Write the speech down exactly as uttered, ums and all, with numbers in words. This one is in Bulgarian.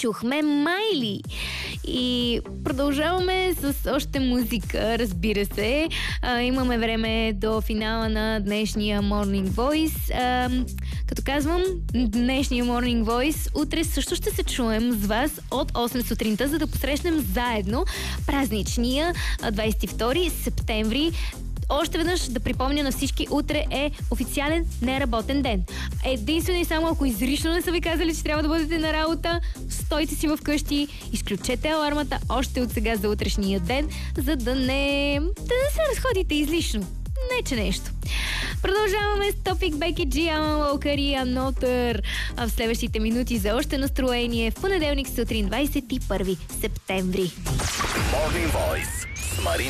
чухме Майли. И продължаваме с още музика, разбира се. А, имаме време до финала на днешния Morning Voice. А, като казвам, днешния Morning Voice, утре също ще се чуем с вас от осем сутринта, за да посрещнем заедно празничния двадесет и втори септември. Още веднъж да припомня на всички, утре е официален неработен ден. Единствено и само ако изрично не са ви казали, че трябва да бъдете на работа, стойте си вкъщи, изключете алармата още от сега за утрешния ден, за да не, да не се разходите излишно. Не, че нещо. Продължаваме с Topic, Becky G, Alan Walker и Another в следващите минути за още настроение в понеделник сутрин, двадесет и първи септември. Morning Voice с Марина